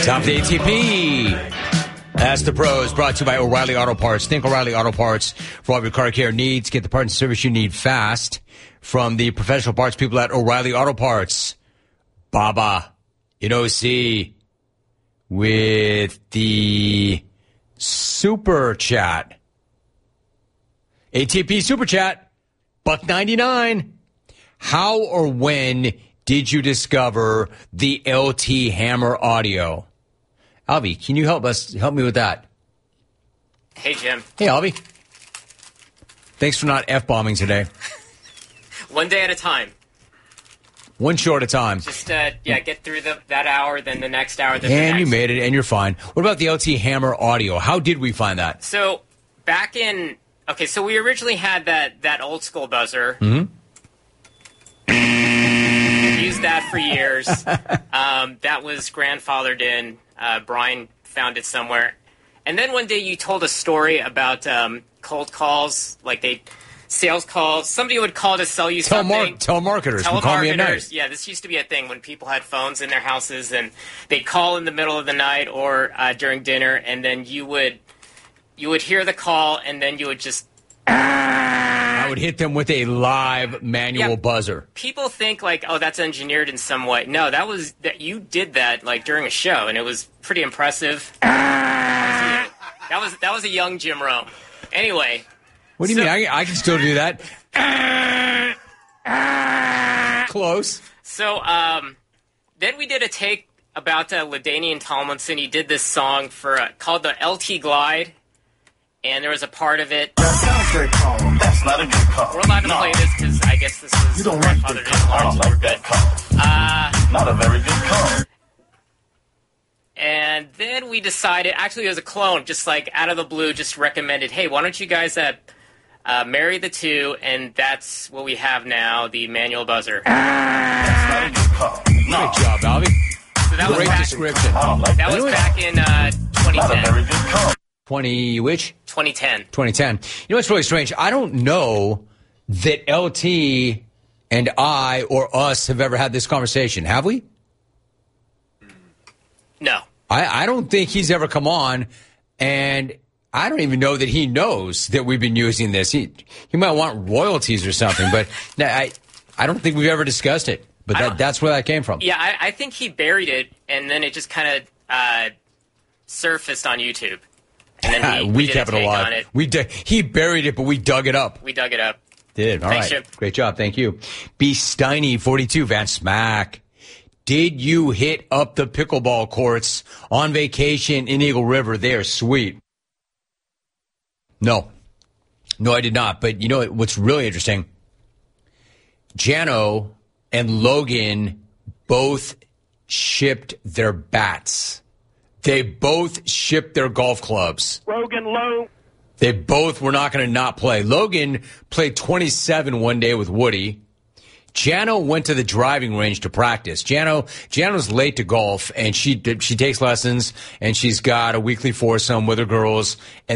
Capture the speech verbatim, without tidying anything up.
Time for the A T P. Ask the Pros, brought to you by O'Reilly Auto Parts. Think O'Reilly Auto Parts for all your car care needs. Get the parts and service you need fast from the professional parts people at O'Reilly Auto Parts. Baba in O C with the Super Chat. A T P Super Chat, buck ninety-nine. How or when did you discover the L T Hammer audio? Albie, can you help us help me with that? Hey, Jim. Hey, Albie. Thanks for not F-bombing today. One day at a time. One show at a time. Just, uh, yeah, get through the, that hour, then the next hour, then and the next. you made it, and you're fine. What about the L T Hammer audio? How did we find that? So, back in... Okay, so we originally had that, that old school buzzer. Mm-hmm. Used that for years. um, that was grandfathered in. Uh, Brian found it somewhere. And then one day you told a story about um, cold calls, like they sales calls. Somebody would call to sell you something. Telemar- telemarketers would call me at night. Yeah, this used to be a thing when people had phones in their houses and they'd call in the middle of the night or uh, during dinner, and then you would you would hear the call, and then you would just... I would hit them with a live manual yeah, buzzer. People think like, oh, that's engineered in some way. No, that was that you did that like during a show, and it was pretty impressive. That was, that was that was a young Jim Rome. Anyway, what do you so, mean? I, I can still do that. Close. So um, then we did a take about uh, LaDainian Tomlinson. He did this song for uh, called the L T Glide. And there was a part of it. That sounds very calm. That's not a good call. We're allowed to no. play this because I guess this is you don't like grandfathered good call. I don't like that call. Uh, not a very good call. And then we decided, actually it was a clone, just like out of the blue, just recommended, hey, why don't you guys uh, uh, marry the two? And that's what we have now, the manual buzzer. That's not a good call. No. Great job, Albie. So that Great was back, description. I don't like that was back in uh, twenty ten. Not a very good call. twenty which? twenty ten. twenty ten. You know what's really strange? I don't know that L T and I or us have ever had this conversation. Have we? No. I, I don't think he's ever come on, and I don't even know that he knows that we've been using this. He he might want royalties or something, but I I don't think we've ever discussed it. But that, that's where that came from. Yeah, I, I think he buried it, and then it just kind of uh, surfaced on YouTube. And then we, we, we kept it alive. It. We d- he buried it, but we dug it up. We dug it up. Did. All Thanks, right. Chip. Great job. Thank you. B. Steiny, forty-two, Van Smack. Did you hit up the pickleball courts on vacation in Eagle River? They are sweet. No. No, I did not. But you know what's really interesting? Jano and Logan both shipped their bats. They both shipped their golf clubs. Logan Lowe. They both were not going to not play. Logan played twenty-seven one day with Woody. Jano went to the driving range to practice. Jano, Jano's late to golf, and she she takes lessons, and she's got a weekly foursome with her girls. And